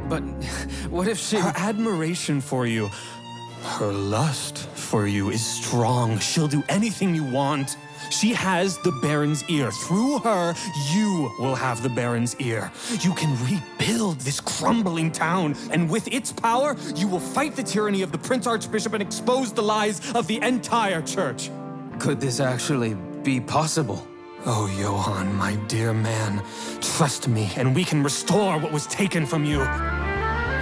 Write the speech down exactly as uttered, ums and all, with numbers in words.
But what if she... Her admiration for you, her lust for you is strong. She'll do anything you want. She has the Baron's ear. Through her, you will have the Baron's ear. You can rebuild this crumbling town, and with its power, you will fight the tyranny of the Prince Archbishop and expose the lies of the entire church. Could this actually be possible? Oh, Johann, my dear man, trust me, and we can restore what was taken from you.